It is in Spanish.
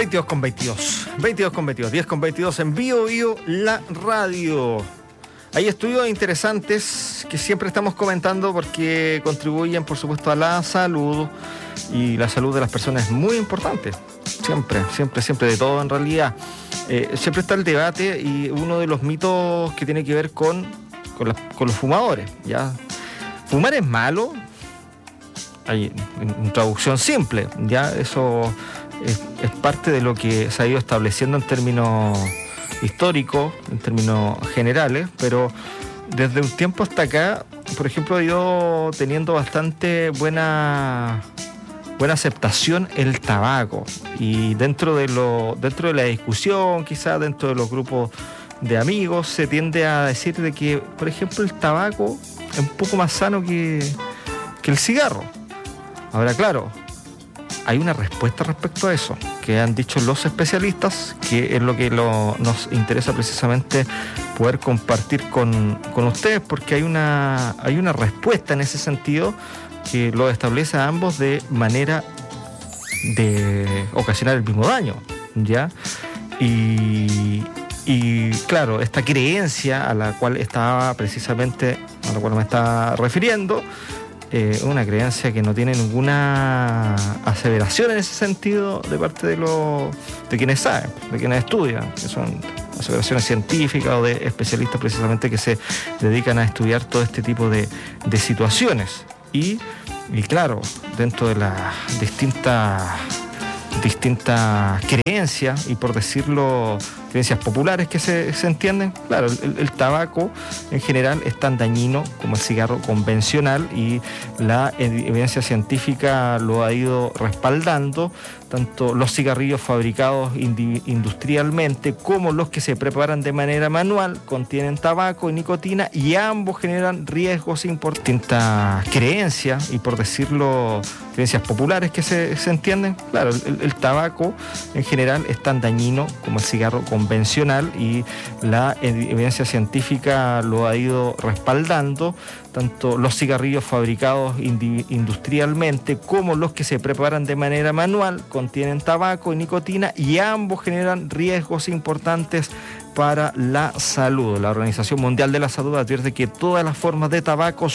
22:22, 10:22 en Bio la radio. Hay estudios interesantes que siempre estamos comentando porque contribuyen, por supuesto, a la salud, y la salud de las personas es muy importante. Siempre, de todo en realidad. Siempre está el debate, y uno de los mitos que tiene que ver con los fumadores, ¿ya? ¿Fumar es malo? Hay en traducción simple, ¿ya? Eso es parte de lo que se ha ido estableciendo en términos históricos, en términos generales, pero desde un tiempo hasta acá, por ejemplo, ha ido teniendo bastante buena aceptación el tabaco, y dentro de la discusión, quizás dentro de los grupos de amigos, se tiende a decir de que, por ejemplo, el tabaco es un poco más sano que el cigarro. Ahora, claro, hay una respuesta respecto a eso, que han dicho los especialistas, que es lo que nos interesa precisamente poder compartir con ustedes, porque hay una respuesta en ese sentido que lo establece a ambos de manera de ocasionar el mismo daño, ¿ya? Y claro, esta creencia a la cual me estaba refiriendo, una creencia que no tiene ninguna aseveración en ese sentido de parte de quienes saben, de quienes estudian, que son aseveraciones científicas o de especialistas precisamente que se dedican a estudiar todo este tipo de situaciones. Y claro, dentro de las distintas creencias, y por decirlo, creencias populares que se entienden, claro, el tabaco en general es tan dañino como el cigarro convencional, y la evidencia científica lo ha ido respaldando. Tanto los cigarrillos fabricados industrialmente como los que se preparan de manera manual contienen tabaco y nicotina, y ambos generan riesgos importantes. Distintas creencias, y por decirlo, creencias populares que se entienden, claro, el tabaco en general es tan dañino como el cigarro convencional, y la evidencia científica lo ha ido respaldando. Tanto los cigarrillos fabricados industrialmente como los que se preparan de manera manual contienen tabaco y nicotina, y ambos generan riesgos importantes para la salud. La Organización Mundial de la Salud advierte que todas las formas de tabaco